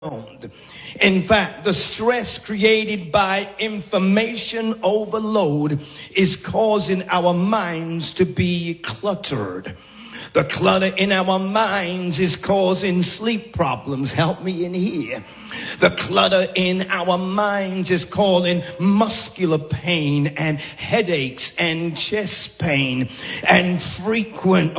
In fact, the stress created by information overload is causing our minds to be cluttered. The clutter in our minds is causing sleep problems. Help me in here. The clutter in our minds is causing muscular pain and headaches and chest pain and frequent,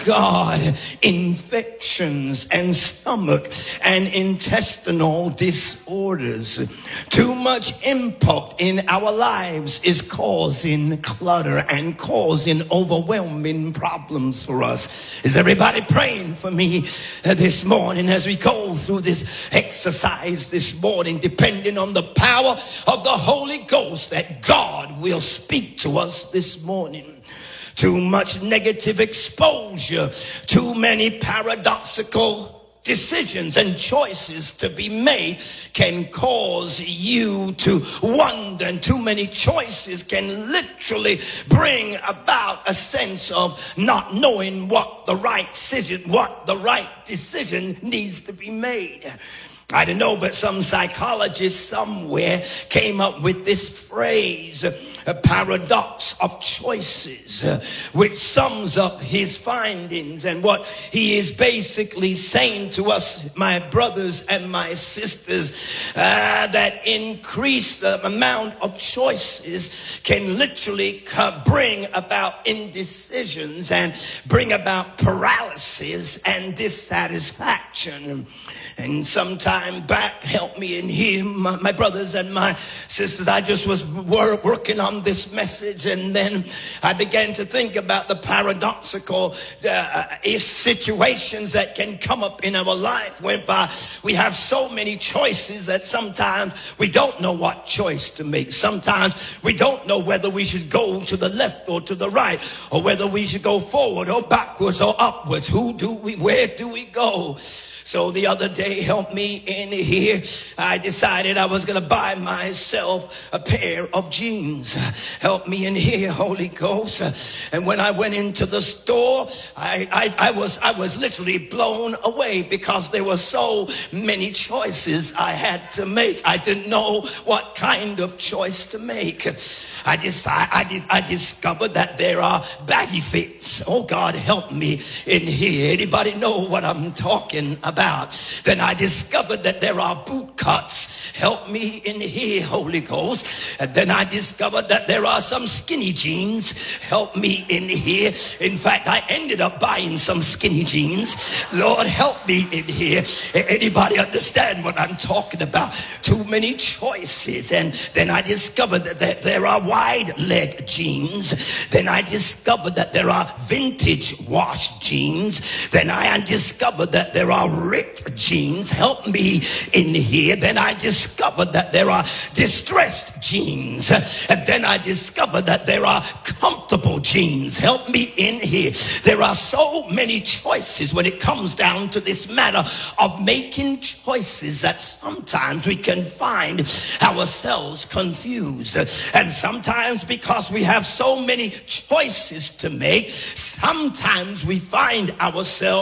infections and stomach and intestinal disorders. Too much input in our lives is causing clutter and causing overwhelming problems for us. Is everybody praying for me this morning as we go through this exercise this morning, depending on the power of the Holy Ghost, that God will speak to us this morning? Too much negative exposure, too many paradoxical decisions and choices to be made can cause you to wonder, and too many choices can literally bring about a sense of not knowing what the right decision needs to be made. I don't know, but some psychologist somewhere came up with this phrase, a paradox of choices, which sums up his findings. And what he is basically saying to us, my brothers and my sisters, that increased amount of choices can literally bring about indecisions and bring about paralysis and dissatisfaction. And sometime back, help me in here, my brothers and my sisters, I just was working on this message, and then I began to think about the paradoxical situations that can come up in our life, whereby we have so many choices that sometimes we don't know what choice to make. Sometimes we don't know whether we should go to the left or to the right, or whether we should go forward or backwards or upwards. Where do we go? So the other day, help me in here, I decided I was going to buy myself a pair of jeans. Help me in here, Holy Ghost. And when I went into the store, I was literally blown away because there were so many choices I had to make. I didn't know what kind of choice to make. I discovered that there are baggy fits. Oh, God, help me in here. Anybody know what I'm talking about? Then I discovered that there are boot cuts. Help me in here, Holy Ghost. And then I discovered that there are some skinny jeans. Help me in here. In fact, I ended up buying some skinny jeans. Lord, help me in here. Anybody understand what I'm talking about? Too many choices. And then I discovered that there are wide leg jeans. Then I discovered that there are vintage wash jeans. Then I discovered that there are ripped jeans. Help me in here. Then I discovered that there are distressed jeans. And then I discovered that there are comfortable jeans. Help me in here. There are so many choices when it comes down to this matter of making choices that sometimes we can find ourselves confused. And sometimes because we have so many choices to make, sometimes we find ourselves